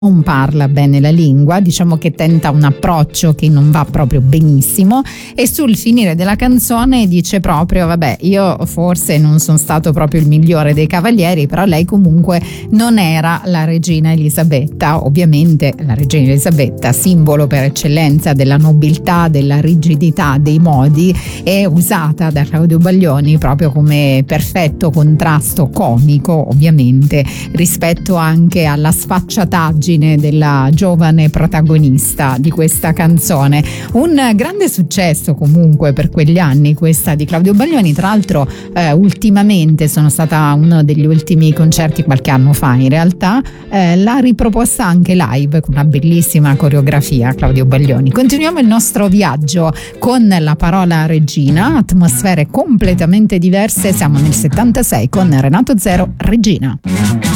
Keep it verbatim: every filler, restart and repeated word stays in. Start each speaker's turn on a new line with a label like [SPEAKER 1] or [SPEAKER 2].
[SPEAKER 1] non parla bene la lingua, diciamo che tenta un approccio che non va proprio benissimo, e sul finire della canzone dice proprio: vabbè, io forse non sono stato proprio il migliore dei cavalieri, però lei comunque non era la regina Elisabetta. Ovviamente la regina Elisabetta, simbolo per eccellenza della nobiltà, della rigidità dei modi, è usata da Claudio Baglioni proprio come perfetto contrasto comico, ovviamente, rispetto anche alla sfacciataggine della giovane protagonista di questa canzone. Un grande successo comunque per quegli anni questa di Claudio Baglioni. Tra l'altro eh, ultimamente sono stata uno degli ultimi concerti, qualche anno fa in realtà, eh, l'ha riproposta anche live con una bellissima coreografia Claudio Baglioni. Continuiamo il nostro viaggio con la parola regina, atmosfere completamente diverse. Siamo nel settantasei con Renato Zero, Regina.